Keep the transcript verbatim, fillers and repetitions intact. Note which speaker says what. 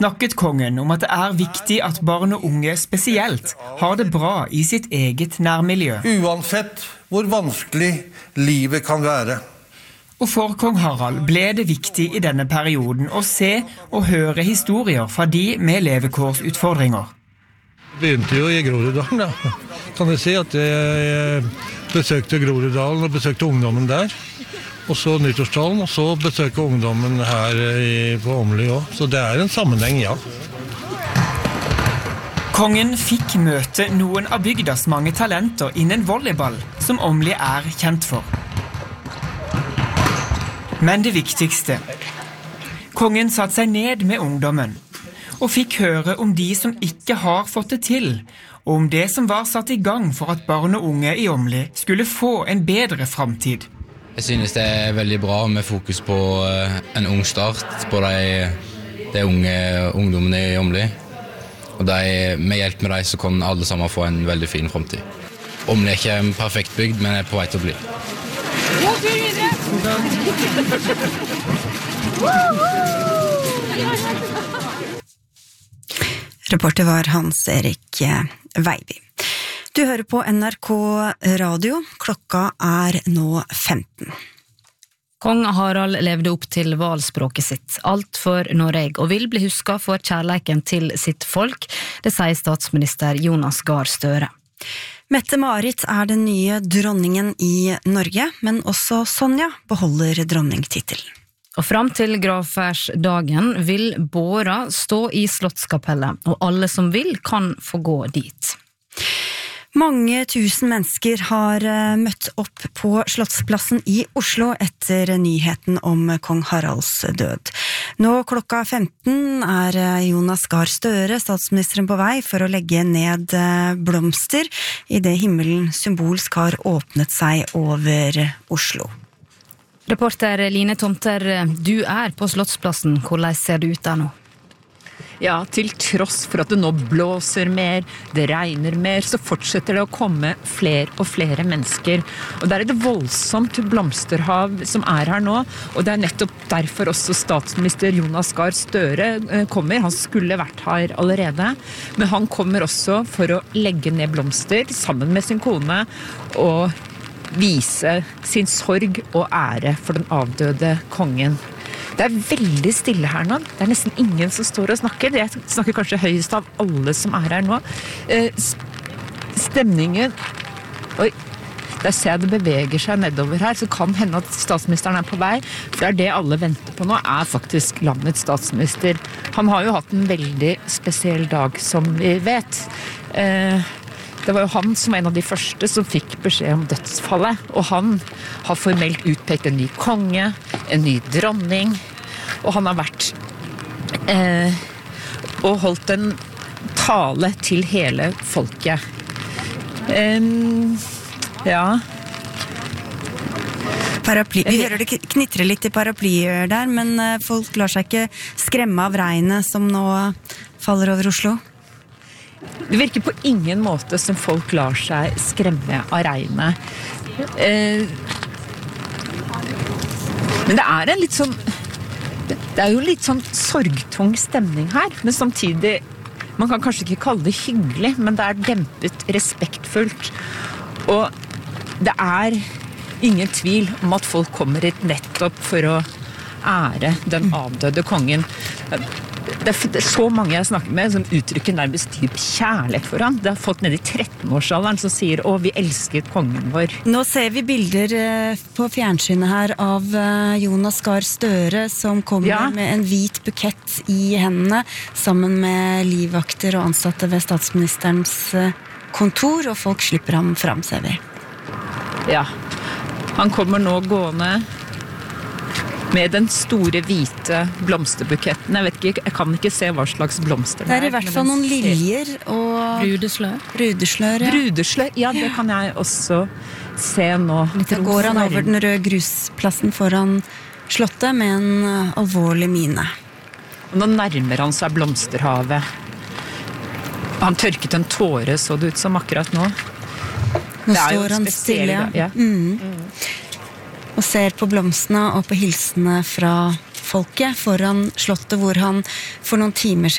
Speaker 1: snakket kongen om at det er viktig at barn og unge spesielt har det bra i sitt eget nærmiljø.
Speaker 2: Uansett hvor vanskelig livet kan være.
Speaker 1: Og for kong Harald ble det viktig i denne perioden å se og høre historier fra de med levekårsutfordringer.
Speaker 2: Begynte jo i Groruddalen, da. Kan jeg si at jeg besøkte Groruddalen og besøkte ungdommen der. Og så nyttårstallen, og så besøkte ungdommen her i, på Åmli også. Så det er en sammenheng, ja.
Speaker 1: Kongen fikk møte noen av bygdas mange talenter innen volleyball, som Åmli er kjent for. Men det viktigste. Kongen satt seg ned med ungdommen, og fikk høre om de som ikke har fått det til, og om det som var satt i gang for at barn og unge i Åmli skulle få en bedre fremtid.
Speaker 3: Jeg synes det er veldig bra med fokus på en ung start på de, de unge ungdommene i Åmli. Og de, med hjelp med dem så kan alle sammen få en veldig fin fremtid. Åmli er ikke en perfekt bygd, men er på vei til å bli. God tur videre!
Speaker 4: Reporter var Hans-Erik Veiby. Du hører på N R K Radio. Klokka er nå femten.
Speaker 5: Kong Harald levde opp til valspråket sitt, alt for Noreg, og vil bli husket for kjærleiken til sitt folk, det sier statsminister Jonas Gahr Støre. Mette-Marit er den nye dronningen i Norge, men også Sonja beholder dronningtittelen. Og fram til gravferdsdagen vil båra stå i Slottskapellet, og alle som vil kan få gå dit. Mange tusen mennesker har møtt opp på Slottsplassen i Oslo etter nyheten om kong Haralds død. Nå klokka femten er Jonas Gahr Støre, statsministeren, på vei for å legge ned blomster i det himmelen symbolsk har åpnet seg over Oslo. Reporter Line Tomter, du er på Slottsplassen. Hvordan ser det ut der nå?
Speaker 6: Ja, til tross for at det nå blåser mer, det regner mer, så fortsetter det å komme flere og flere mennesker. Og det er et voldsomt blomsterhav som er her nå, og det er nettopp derfor også statsminister Jonas Gahr Støre kommer. Han skulle vært her allerede, men han kommer også for å legge ned blomster sammen med sin kone og vise sin sorg og ære for den avdøde kongen. Det er veldig stille her nå. Det er nesten ingen som står og snakker. Jeg snakker kanskje høyest av alle som er her nå. Stemningen... Oi, der ser jeg det beveger seg nedover her, så kan hende at statsministeren er på vei. For det er det alle venter på nå, er faktisk landets statsminister. Han har jo hatt en veldig spesiell dag, som vi vet. Det var jo han som var en av de første som fikk beskjed om dødsfallet, og han har formelt utpekt en ny konge, en ny dronning, og han har vært eh, og holdt en tale til hele folket. Um, ja.
Speaker 4: Paraply. Vi hører det knitrer litt i paraplyer der, men folk lar seg ikke skremme av regnet som nå faller over Oslo.
Speaker 6: Det virker på ingen måte som folk lar seg skremme av regnet. Eh, men det er en litt sånn det er jo litt sånn sorgtung stemning her, men samtidig man kan kanskje ikke kalle det hyggelig, men det er dempet respektfullt. Og det er ingen tvil om at folk kommer hit nettopp for å ære den avdøde kongen. Det er så mange jeg snakker med som uttrykker nærmest dyp kjærlighet for han. Det er folk nede i trettenårsalderen som sier «Å, vi elsket kongen vår».
Speaker 4: Nå ser vi bilder på fjernsynet her av Jonas Gahr Støre som kommer ja. med en hvit bukett i hendene sammen med livvakter og ansatte ved statsministerens kontor, og folk slipper ham fram, ser vi.
Speaker 6: Ja, han kommer nå gående med den store hvite blomsterbuketten. Jeg vet ikke, jeg kan ikke se hva slags blomster det er.
Speaker 4: Det er i hvert fall noen liljer og...
Speaker 5: Brudeslør.
Speaker 4: Brudeslør, ja.
Speaker 6: Brudeslør, ja, det kan jeg også se nå.
Speaker 4: Så går han over den røde grusplassen foran slottet med en alvorlig mine.
Speaker 6: Og nå nærmer han seg blomsterhavet. Han tørket en tåre, så det ut som akkurat nå.
Speaker 4: Nå står han stille, ja. Mm. Mm. Og ser på blomstene og på hilsene fra folket foran slottet, hvor han for noen timer